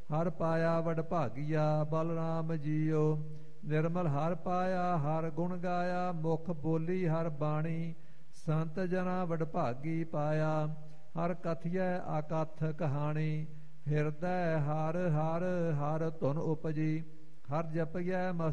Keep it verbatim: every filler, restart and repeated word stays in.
ਹਰ ਪਾਇਆ ਵਡ ਭਾਗੀਆ ਬਲਰਾਮ ਜੀਓ। ਨਿਰਮਲ ਹਰ ਪਾਇਆ ਹਰ ਗੁਣ ਗਾਇਆ ਮੁਖ ਬੋਲੀ ਹਰ ਬਾਣੀ ਸੰਤ ਜਨਾ ਵਡ ਭਾਗੀ ਪਾਇਆ। ਹਰ ਕਥਿਐ ਆਕਥ ਕਹਾਣੀ ਹਿਰਦੈ ਹਰ ਹਰ ਹਰ ਧੁਨ ਉਪਜੀ। ਹਰ ਜਪਿਐ